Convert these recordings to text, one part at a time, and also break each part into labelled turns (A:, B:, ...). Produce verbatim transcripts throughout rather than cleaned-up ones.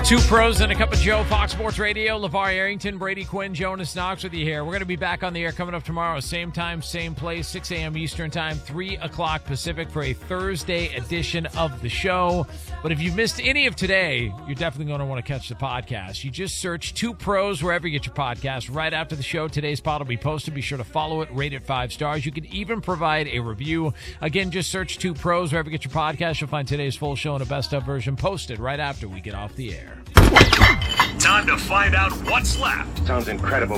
A: Two pros and a cup of Joe, Fox Sports Radio. LeVar Arrington, Brady Quinn, Jonas Knox with you here. We're going to be back on the air coming up tomorrow. Same time, same place, six a.m. Eastern time, three o'clock Pacific for a Thursday edition of the show. But if you've missed any of today, you're definitely going to want to catch the podcast. You just search Two Pros wherever you get your podcast. Right after the show, today's pod will be posted. Be sure to follow it, rate it five stars. You can even provide a review. Again, just search Two Pros wherever you get your podcast. You'll find today's full show and a best-of version posted right after we get off the air.
B: Time to find out what's left.
C: Sounds incredible.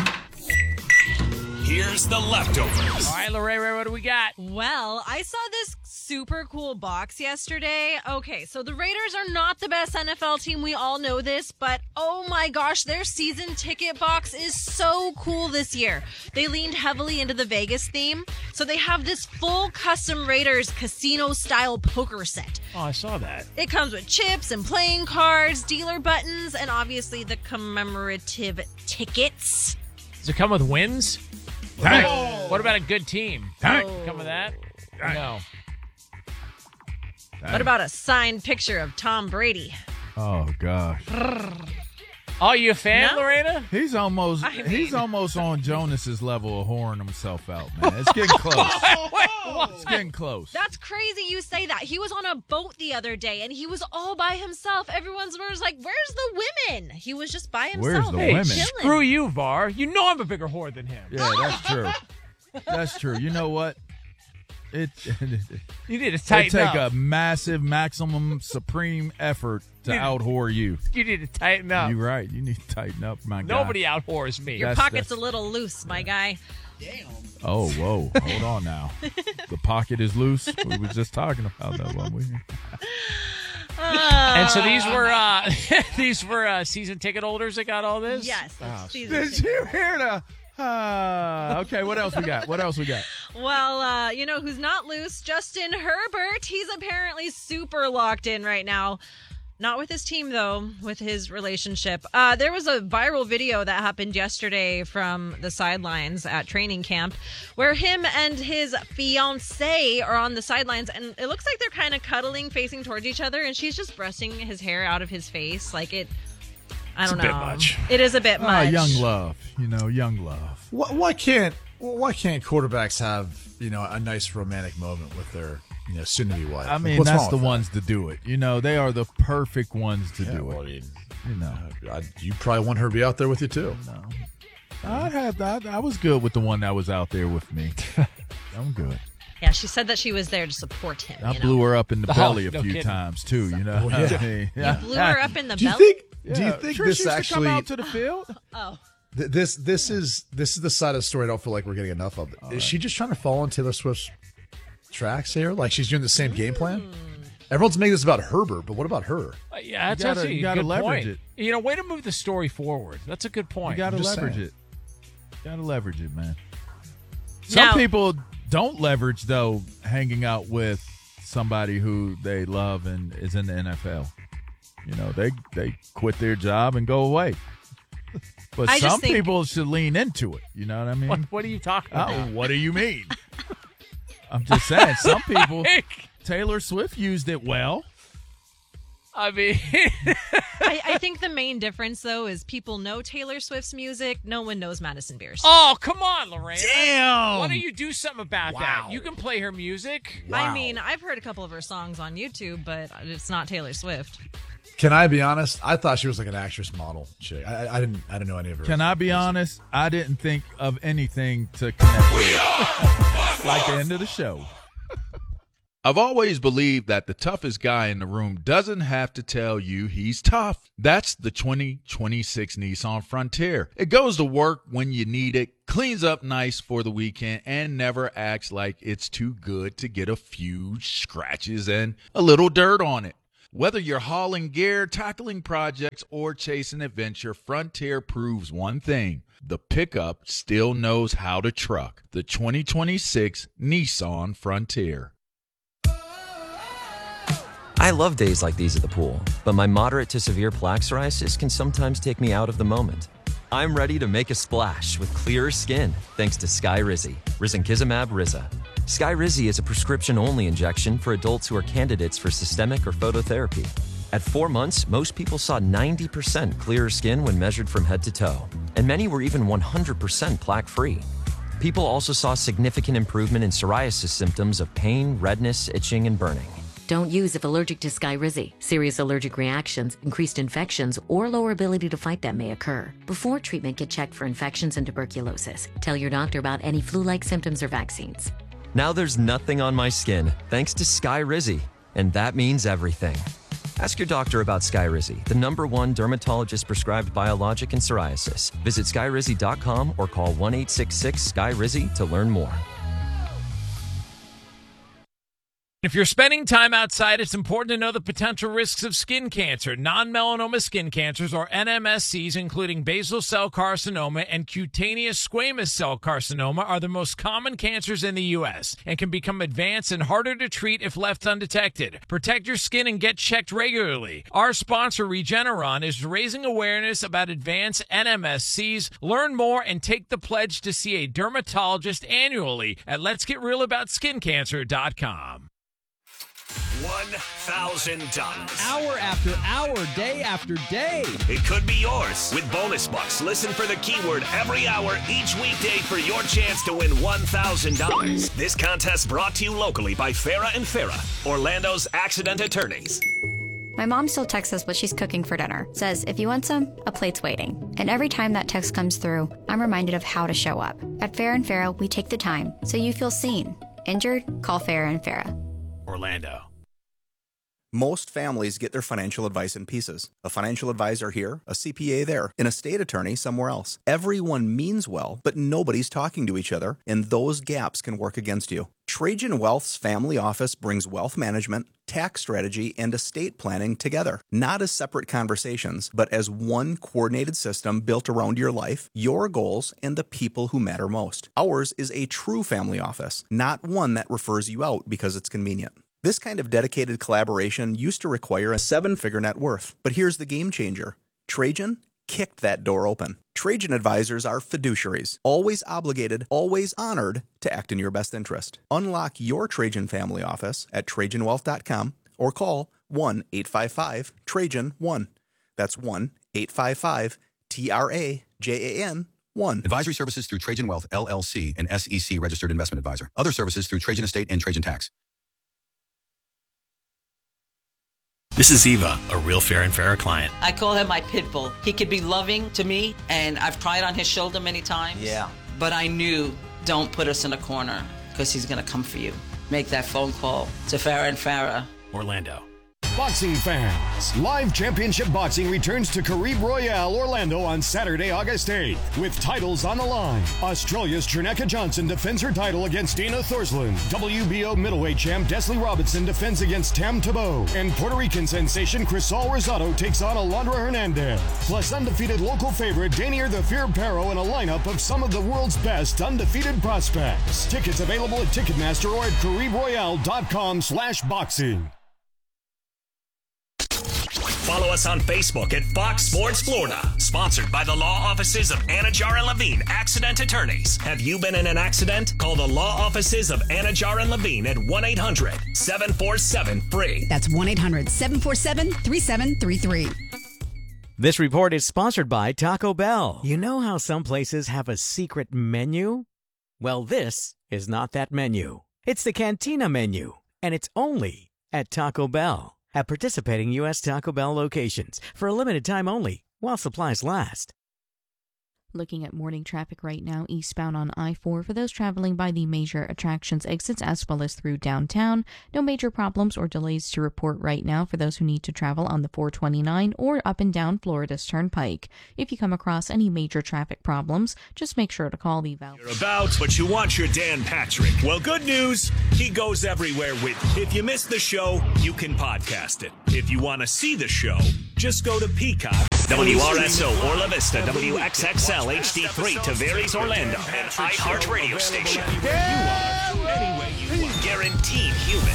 B: Here's the leftovers.
A: All right, Lorraine, what do we got?
D: Well, I saw this super cool box yesterday. Okay, so the Raiders are not the best N F L team. We all know this, but oh my gosh, their season ticket box is so cool this year. They leaned heavily into the Vegas theme, so they have this full custom Raiders casino-style poker set.
A: Oh, I saw that.
D: It comes with chips and playing cards, dealer buttons, and obviously the commemorative tickets.
A: Does it come with wins?
C: Tank.
A: Oh. What about a good team?
C: Tank.
A: Come with that? No.
D: What about a signed picture of Tom Brady?
E: Oh gosh,
A: Oh, you a fan,
D: No?
A: Lorena?
E: he's almost
D: I mean-
E: he's almost on Jonas's level of whoring himself out, man. It's getting close.
A: Wait, what?
E: It's getting close.
D: That's crazy you say that. He was on a boat the other day, and he was all by himself. Everyone's was like, where's the women? He was just by himself.
E: Where's the
A: Hey,
E: women?
D: chilling.
A: Screw you, Var. You know I'm a bigger whore than him.
E: Yeah, that's true. That's true. You know what? It it,
A: You need to
E: it
A: tighten
E: take
A: up.
E: a massive, maximum, supreme effort to
A: Dude.
E: out whore you.
A: You need to tighten up.
E: You're right. You need to tighten up, my guy.
A: Nobody out whores me.
D: Your
E: That's-
D: pocket's
E: that's-
D: a little loose, my guy.
E: Oh, whoa. Hold on now. The pocket is loose. We were just talking about that one. We
A: And so these were uh, these were uh, season ticket holders that got all this?
D: Yes.
A: Oh,
D: it's season
E: Did
D: ticket.
E: you hear the? Uh, okay, what else we got? What else we got?
D: Well, uh, you know who's not loose? Justin Herbert. He's apparently super locked in right now. Not with his team, though, with his relationship. Uh, there was a viral video that happened yesterday from the sidelines at training camp where him and his fiancée are on the sidelines, and it looks like they're kind of cuddling, facing towards each other, and she's just brushing his hair out of his face. Like it, I don't
A: It's a
D: know.
A: bit much.
D: It is a bit
E: Ah,
D: much.
E: young love. You know, young love.
F: Why, why can't why can't quarterbacks have you know a nice romantic moment with their you know soon-to-be wife?
E: I
F: Like,
E: mean,
F: what's
E: that's
F: wrong
E: the
F: with that?
E: ones to do it. You know, they are the perfect ones to
F: Yeah,
E: do
F: well,
E: it.
F: I mean,
E: You know,
F: I, you probably want her to be out there with you too.
E: I had I, I was good with the one that was out there with me. I'm good.
D: Yeah, she said that she was there to support him.
E: I
D: you
E: blew
D: know?
E: her up in the
A: Oh,
E: belly a
A: no
E: few
A: kidding.
E: times too. You know,
F: Well, yeah.
E: I mean,
D: You blew her up in the
F: Do you
D: belly?
F: think? Do you
E: Yeah,
F: think
E: Trish
F: this
E: used to
F: actually?
E: come out to the field?
D: Oh.
F: th- this this is this is the side of the story I don't feel like we're getting enough of. Is she just trying to follow in Taylor Swift's tracks here? Like she's doing the same game plan? Everyone's making this about Herbert, but what about her?
A: Uh, yeah, that's
E: You gotta-
A: actually
E: you
A: a
E: gotta
A: good
E: leverage
A: point.
E: it.
A: You know, way to move the story forward. That's a good point.
E: You got to
F: I'm just
E: leverage
F: saying.
E: it. Got to leverage it, man. Some
D: Now-
E: people don't leverage though, hanging out with somebody who they love and is in the N F L. You know, they they quit their job and go away. But
D: I just
E: some
D: think-
E: people should lean into it. You know what I mean?
A: What, what are you talking
E: Oh,
A: about?
E: what do you mean? I'm just saying, some people. Taylor Swift used it well.
A: I mean,
D: I, I think the main difference, though, is people know Taylor Swift's music. No one knows Madison Beer's.
A: oh, come on, Lorraine.
E: Damn.
A: Why don't you do something about that?
F: Wow.
A: You can play her music.
D: I mean, I've heard a couple of her songs on YouTube, but it's not Taylor Swift.
F: Can I be honest? I thought she was like an actress model chick. I, I, I didn't I didn't know any of her.
E: Can I be honest? I didn't think of anything to connect with. Like the end of the show.
G: I've always believed that the toughest guy in the room doesn't have to tell you he's tough. That's the twenty twenty-six Nissan Frontier. It goes to work when you need it, cleans up nice for the weekend, and never acts like it's too good to get a few scratches and a little dirt on it. Whether you're hauling gear, tackling projects, or chasing adventure, Frontier proves one thing. The pickup still knows how to truck. The twenty twenty-six Nissan Frontier.
H: I love days like these at the pool, but my moderate to severe plaque psoriasis can sometimes take me out of the moment. I'm ready to make a splash with clearer skin thanks to Skyrizi, Risankizumab Riza. Skyrizi is a prescription-only injection for adults who are candidates for systemic or phototherapy. At four months, most people saw ninety percent clearer skin when measured from head to toe, and many were even one hundred percent plaque-free. People also saw significant improvement in psoriasis symptoms of pain, redness, itching, and burning.
C: Don't use if allergic to Skyrizi. Serious allergic reactions, increased infections, or lower ability to fight them may occur. Before treatment, get checked for infections and tuberculosis. Tell your doctor about any flu-like symptoms or vaccines.
H: Now there's nothing on my skin thanks to Skyrizi, and that means everything. Ask your doctor about Skyrizi, the number one dermatologist-prescribed biologic in psoriasis. Visit skyrizi dot com or call one eight six six sky rizi to learn more.
A: If you're spending time outside, it's important to know the potential risks of skin cancer. Non-melanoma skin cancers, or N M S Cs, including basal cell carcinoma and cutaneous squamous cell carcinoma, are the most common cancers in the U S and can become advanced and harder to treat if left undetected. Protect your skin and get checked regularly. Our sponsor, Regeneron, is raising awareness about advanced N M S Cs. Learn more and take the pledge to see a dermatologist annually at lets get real about skin cancer dot com.
B: one thousand dollars.
I: Hour after hour, day after day.
B: It could be yours. With Bonus Bucks, listen for the keyword every hour each weekday for your chance to win one thousand dollars. This contest brought to you locally by Farah and Farah, Orlando's accident attorneys.
J: My mom still texts us what she's cooking for dinner. Says, if you want some, a plate's waiting. And every time that text comes through, I'm reminded of how to show up. At Farah and Farah, we take the time so you feel seen. Injured? Call Farah and Farah.
B: Orlando.
K: Most families get their financial advice in pieces. A financial advisor here, a C P A there, an estate attorney somewhere else. Everyone means well, but nobody's talking to each other, and those gaps can work against you. Trajan Wealth's family office brings wealth management, tax strategy, and estate planning together, not as separate conversations, but as one coordinated system built around your life, your goals, and the people who matter most. Ours is a true family office, not one that refers you out because it's convenient. This kind of dedicated collaboration used to require a seven-figure net worth. But here's the game changer. Trajan kicked that door open. Trajan advisors are fiduciaries, always obligated, always honored to act in your best interest. Unlock your Trajan family office at trajan wealth dot com or call one eight five five Trajan one. That's one eight five five T R A J A N one.
L: Advisory services through Trajan Wealth, L L C, an S E C registered investment advisor. Other services through Trajan Estate and Trajan Tax.
B: This is Eva, a real Fair and Farah client.
M: I call him my pit bull. He could be loving to me, and I've cried on his shoulder many times.
N: Yeah.
M: But I knew, don't put us in a corner, because he's going to come for you. Make that phone call to Farah and Farah.
B: Orlando.
O: Boxing fans, Live Championship Boxing returns to Carib Royale, Orlando on Saturday, August eighth, with titles on the line. Australia's Trineka Johnson defends her title against Dana Thorsland. W B O middleweight champ Desley Robinson defends against Tam Tebow. And Puerto Rican sensation Crisol Rosado takes on Alondra Hernandez. Plus undefeated local favorite Danier the Fear Perro in a lineup of some of the world's best undefeated prospects. Tickets available at Ticketmaster or at carib royale dot com slash boxing.
B: Follow us on Facebook at Fox Sports Florida. Sponsored by the law offices of Anajar and Levine, accident attorneys. Have you been in an accident? Call the law offices of Anajar and Levine at one eight hundred seven four seven free.
P: That's one eight hundred seven four seven three seven three three.
Q: This report is sponsored by Taco Bell. You know how some places have a secret menu? Well, this is not that menu. It's the Cantina menu, and it's only at Taco Bell. At participating U S Taco Bell locations for a limited time only while supplies last.
R: Looking at morning traffic right now, eastbound on I four for those traveling by the major attractions exits as well as through downtown. No major problems or delays to report right now for those who need to travel on the four twenty-nine or up and down Florida's Turnpike. If you come across any major traffic problems, just make sure to call the Val.
B: You're about, but you want your Dan Patrick. Well, good news. He goes everywhere with you. If you missed the show, you can podcast it. If you want to see the show, just go to Peacock. W R S O, Orla Vista, W X X L, H D three, Tavares, Orlando, an iHeart radio station. Where you are, anyway you are. Guaranteed human.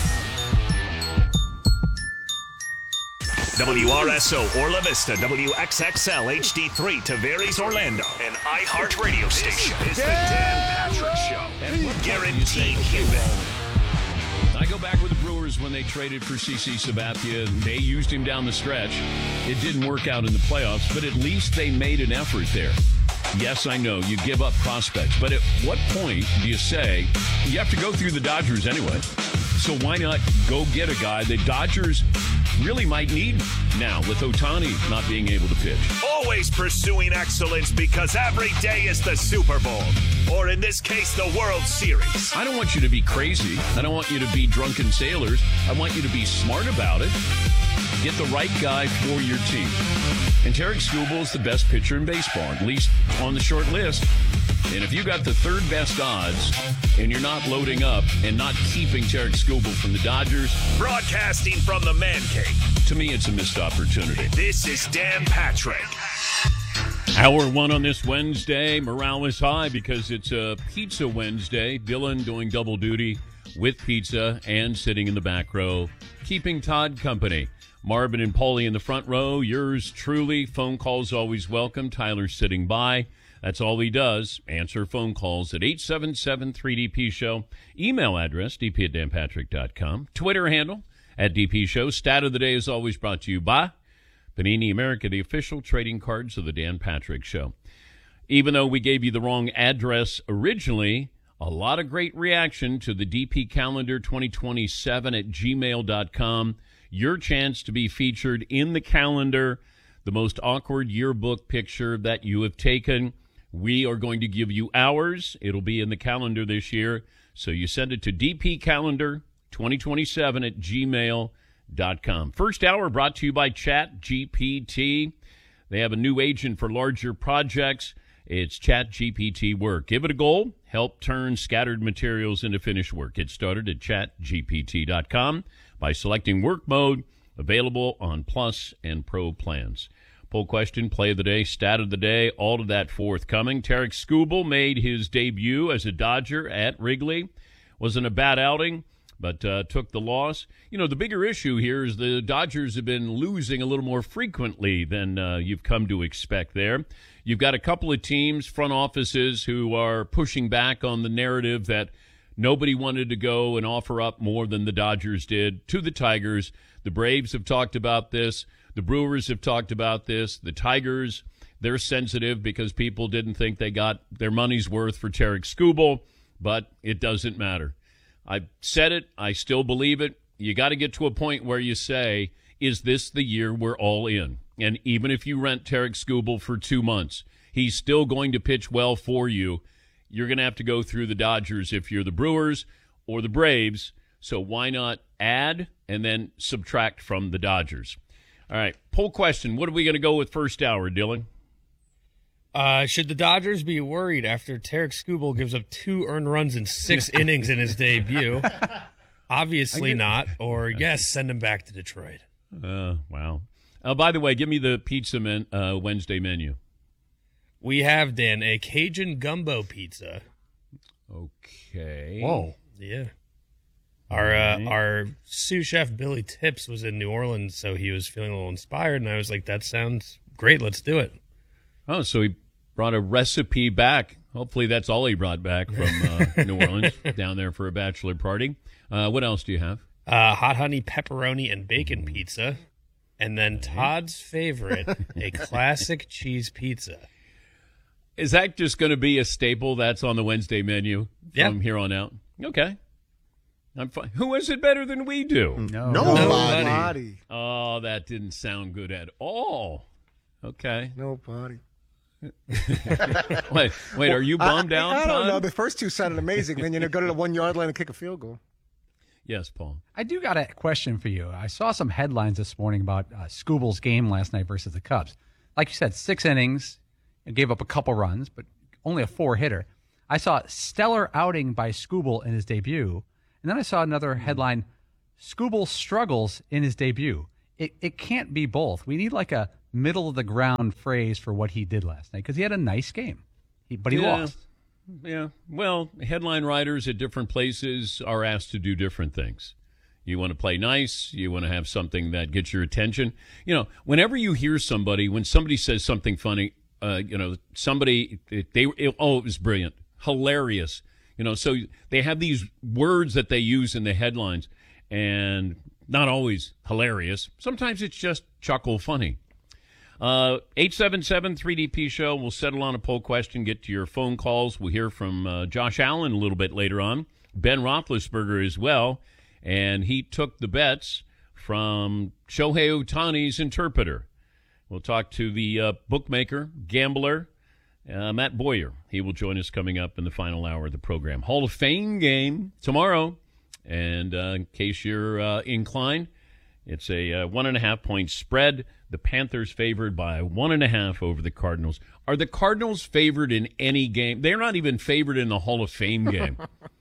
B: W R S O, Orla Vista, W X X L, H D three, Tavares, Orlando, an iHeart radio station. It's the Dan Patrick Show. Guaranteed human.
S: I go back with the Brewers
N: Astros when they traded for C C Sabathia. They used him down the stretch. It didn't work out in the playoffs, but at least they made an effort there. Yes, I know, you give up prospects, but at what point do you say, you have to go through the Dodgers anyway, so why not go get a guy the Dodgers really might need now with Ohtani not being able to pitch?
B: Always pursuing excellence because every day is the Super Bowl, or in this case, the World Series.
N: I don't want you to be crazy. I don't want you to be drunken sailors. I want you to be smart about it. Get the right guy for your team. And Tarik Skubal is the best pitcher in baseball, at least on the short list. And if you got the third best odds and you're not loading up and not keeping Tarik Skubal from the Dodgers,
B: broadcasting from the Man Cave,
N: to me it's a missed opportunity.
B: This is Dan Patrick.
N: Hour one on this Wednesday. Morale is high because it's a Pizza Wednesday. Dylan doing double duty with pizza and sitting in the back row, keeping Todd company. Marvin and Paulie in the front row. Yours truly. Phone calls always welcome. Tyler's sitting by. That's all he does. Answer phone calls at eight seven seven three D P show. Email address, d p at dan patrick dot com. Twitter handle, at D P show. Stat of the day is always brought to you by Panini America, the official trading cards of the Dan Patrick Show. Even though we gave you the wrong address originally, a lot of great reaction to the D P calendar twenty twenty-seven at gmail dot com. Your chance to be featured in the calendar, the most awkward yearbook picture that you have taken. We are going to give you ours. It'll be in the calendar this year. So you send it to d p calendar twenty twenty-seven at gmail dot com. First hour brought to you by Chat G P T. They have a new agent for larger projects. It's Chat G P T Work. Give it a goal. Help turn scattered materials into finished work. Get started at chat g p t dot com by selecting work mode, available on Plus and Pro plans. Poll question, play of the day, stat of the day, all of that forthcoming. Tarik Skubal made his debut as a Dodger at Wrigley. Wasn't a bad outing, but uh, took the loss. You know, the bigger issue here is the Dodgers have been losing a little more frequently than uh, you've come to expect there. You've got a couple of teams, front offices, who are pushing back on the narrative that nobody wanted to go and offer up more than the Dodgers did to the Tigers. The Braves have talked about this. The Brewers have talked about this. The Tigers, they're sensitive because people didn't think they got their money's worth for Tarik Skubal, but it doesn't matter. I've said it. I still believe it. You got to get to a point where you say, is this the year we're all in? And even if you rent Tarik Skubal for two months, he's still going to pitch well for you. You're going to have to go through the Dodgers if you're the Brewers or the Braves. So why not add and then subtract from the Dodgers? All right, poll question. What are we going to go with first hour, Dylan?
S: Uh, should the Dodgers be worried after Tarik Skubal gives up two earned runs in six innings in his debut? Obviously not. Or, yes, send him back to Detroit.
N: Uh, wow. Uh, by the way, give me the pizza men, uh, Wednesday menu.
S: We have, Dan, a Cajun gumbo pizza.
N: Okay.
S: Whoa. Yeah. Our uh, our sous chef, Billy Tips, was in New Orleans, so he was feeling a little inspired, and I was like, that sounds great. Let's do it.
N: Oh, so he brought a recipe back. Hopefully that's all he brought back from uh, New Orleans down there for a bachelor party. Uh, what else do you have?
S: Uh, hot honey pepperoni and bacon pizza. And then Todd's favorite, a classic cheese pizza.
N: Is that just going to be a staple that's on the Wednesday menu from
S: yeah.
N: here on out? Okay. I'm fine. Who is it better than we do?
T: No. Nobody. Nobody.
N: Oh, that didn't sound good at all. Okay.
T: Nobody.
N: wait, wait, are you bummed
T: I,
N: out,
T: I, I don't
N: Todd?
T: know. The first two sounded amazing. Then, you know, go to the one-yard line and kick a field goal.
N: Yes, Paul.
U: I do got a question for you. I saw some headlines this morning about uh, Skubal's game last night versus the Cubs. Like you said, six innings, and gave up a couple runs, but only a four-hitter. I saw stellar outing by Skubal in his debut, and then I saw another headline, Skubal struggles in his debut. It it can't be both. We need like a middle-of-the-ground phrase for what he did last night, because he had a nice game, he, but he
N: yeah.
U: lost.
N: Yeah, well, headline writers at different places are asked to do different things. You want to play nice. You want to have something that gets your attention. You know, whenever you hear somebody, when somebody says something funny, uh, you know, somebody, they, it, oh, it was brilliant, hilarious. You know, so they have these words that they use in the headlines. and not always hilarious. Sometimes it's just chuckle funny. Uh, eight seven seven three D P show. We'll settle on a poll question, get to your phone calls. We'll hear from uh, Josh Allen a little bit later on. Ben Roethlisberger as well, and he took the bets from Shohei Ohtani's interpreter. We'll talk to the uh, bookmaker, gambler, uh, Matt Boyer. He will join us coming up in the final hour of the program. Hall of Fame game tomorrow, and uh, in case you're uh, inclined, it's a uh, one and a half point spread. The Panthers favored by one and a half over the Cardinals. Are the Cardinals favored in any game? They're not even favored in the Hall of Fame game.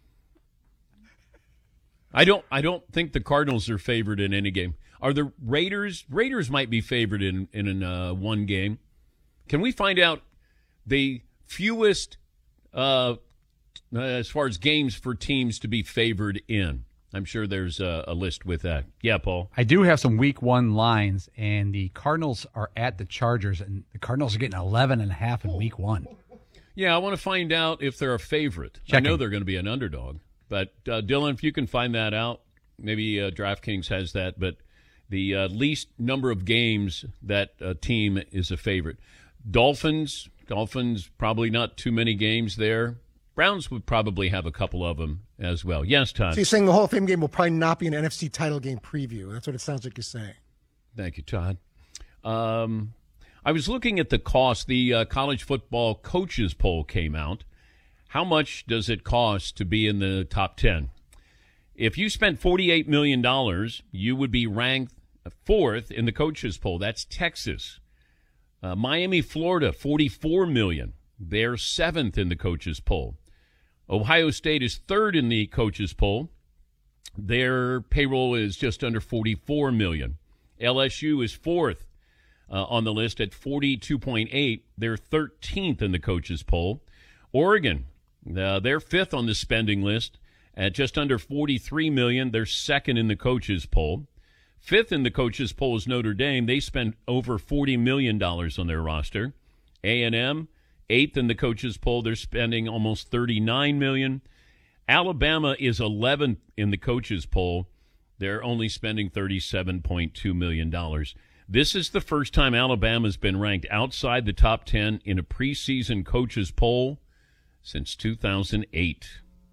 N: I don't. I don't think the Cardinals are favored in any game. Are the Raiders? Raiders might be favored in in uh, one game. Can we find out the fewest uh, as far as games for teams to be favored in? I'm sure there's a, a list with that. Yeah, Paul.
U: I do have some week one lines, and the Cardinals are at the Chargers, and the Cardinals are getting eleven and a half in week one.
N: Yeah, I want to find out if they're a favorite.
U: Checking.
N: I know they're going to be an underdog. But, uh, Dylan, if you can find that out, maybe uh, DraftKings has that, but the uh, least number of games that a team is a favorite. Dolphins, Dolphins, probably not too many games there. Browns would probably have a couple of them as well. Yes, Todd.
T: So you're saying the Hall of Fame game will probably not be an N F C title game preview. That's what it sounds like you're saying.
N: Thank you, Todd. Um, I was looking at the cost. The uh, college football coaches poll came out. How much does it cost to be in the top ten? If you spent forty-eight million dollars, you would be ranked fourth in the coaches poll. That's Texas. Uh, Miami, Florida, forty-four million dollars. They're seventh in the coaches poll. Ohio State is third in the coaches poll. Their payroll is just under forty-four million dollars. L S U is fourth uh, on the list at forty-two point eight. They're thirteenth in the coaches poll. Oregon, Uh, they're fifth on the spending list at just under forty-three million dollars. They're second in the coaches poll. Fifth in the coaches poll is Notre Dame. They spend over forty million dollars on their roster. A and M, eighth in the coaches poll. They're spending almost thirty-nine million dollars. Alabama is eleventh in the coaches poll. They're only spending thirty-seven point two million dollars. This is the first time Alabama's been ranked outside the top ten in a preseason coaches poll since two thousand eight.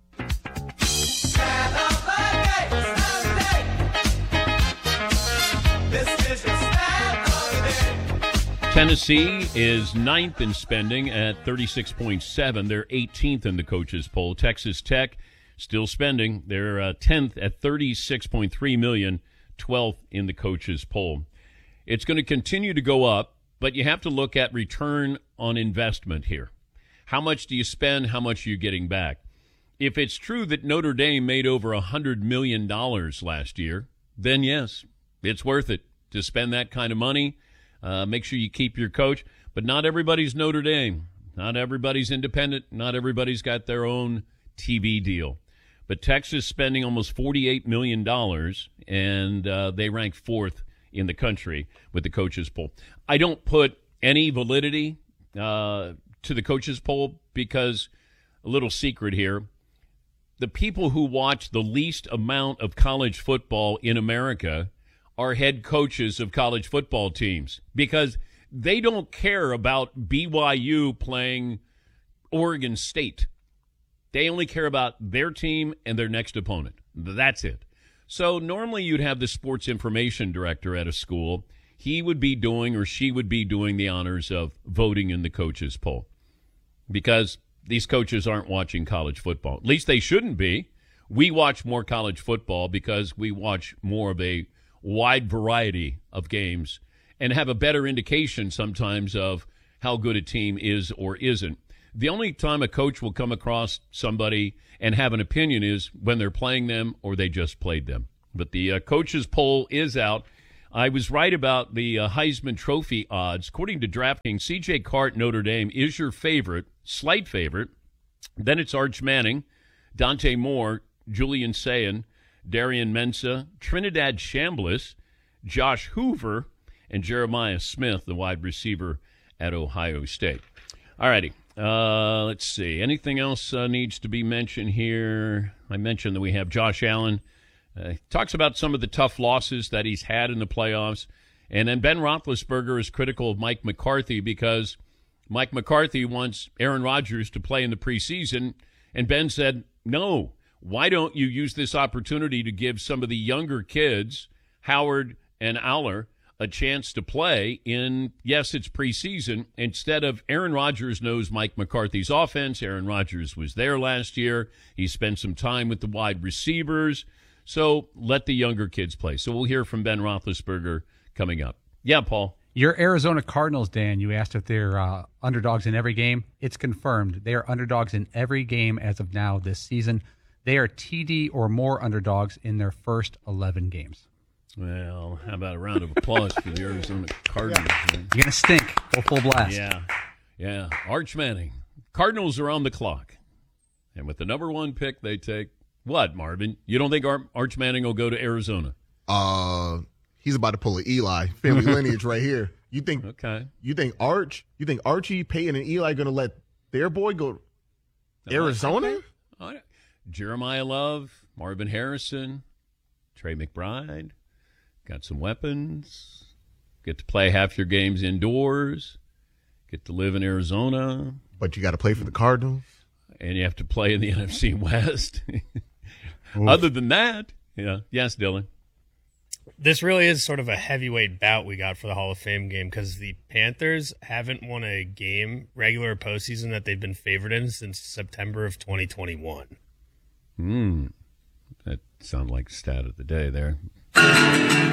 N: Tennessee is ninth in spending at thirty-six point seven. They're eighteenth in the coaches poll. Texas Tech still spending. They're uh, tenth at thirty-six point three million dollars, twelfth in the coaches poll. It's going to continue to go up, but you have to look at return on investment here. How much do you spend? How much are you getting back? If it's true that Notre Dame made over one hundred million dollars last year, then yes, it's worth it to spend that kind of money. Uh, make sure you keep your coach. But not everybody's Notre Dame. Not everybody's independent. Not everybody's got their own T V deal. But Texas spending almost forty-eight million dollars, and uh, they rank fourth in the country with the coaches poll. I don't put any validity uh to the coaches poll because, a little secret here, the people who watch the least amount of college football in America are head coaches of college football teams because they don't care about B Y U playing Oregon State. They only care about their team and their next opponent. That's it. So normally you'd have the sports information director at a school. He would be doing or she would be doing the honors of voting in the coaches poll because these coaches aren't watching college football. At least they shouldn't be. We watch more college football because we watch more of a wide variety of games and have a better indication sometimes of how good a team is or isn't. The only time a coach will come across somebody and have an opinion is when they're playing them or they just played them. But the uh, coaches poll is out. I was right about the uh, Heisman Trophy odds. According to DraftKings, C J Cart, Notre Dame, is your favorite, slight favorite. Then it's Arch Manning, Dante Moore, Julian Sayin, Darian Mensah, Trinidad Chambliss, Josh Hoover, and Jeremiah Smith, the wide receiver at Ohio State. All righty. Uh, let's see. Anything else uh, needs to be mentioned here? I mentioned that we have Josh Allen Uh, talks about some of the tough losses that he's had in the playoffs. And then Ben Roethlisberger is critical of Mike McCarthy because Mike McCarthy wants Aaron Rodgers to play in the preseason. And Ben said, no, why don't you use this opportunity to give some of the younger kids, Howard and Aller, a chance to play in, yes, it's preseason, instead of Aaron Rodgers knows Mike McCarthy's offense. Aaron Rodgers was there last year. He spent some time with the wide receivers. So let the younger kids play. So we'll hear from Ben Roethlisberger coming up. Yeah, Paul.
U: Your Arizona Cardinals, Dan, you asked if they're uh, underdogs in every game. It's confirmed. They are underdogs in every game as of now this season. They are T D or more underdogs in their first eleven games.
N: Well, how about a round of applause for the Arizona Cardinals?
U: You're going to stink. Go full blast.
N: Yeah, yeah. Arch Manning. Cardinals are on the clock. And with the number one pick, they take what, Marvin? You don't think Ar- Arch Manning will go to Arizona?
D: Uh, he's about to pull an Eli family lineage right here. You think?
N: Okay.
D: You think Arch? You think Archie, Peyton, and Eli going to let their boy go to Arizona?
N: Oh, yeah. Jeremiah Love, Marvin Harrison, Trey McBride. Got some weapons. Get to play half your games indoors. Get to live in Arizona.
D: But you got to play for the Cardinals.
N: And you have to play in the N F C West. Other than that, yeah. Yes, Dylan.
S: This really is sort of a heavyweight bout we got for the Hall of Fame game because the Panthers haven't won a game, regular postseason, that they've been favored in since September of twenty twenty-one.
N: Hmm. That sounds like stat of the day there.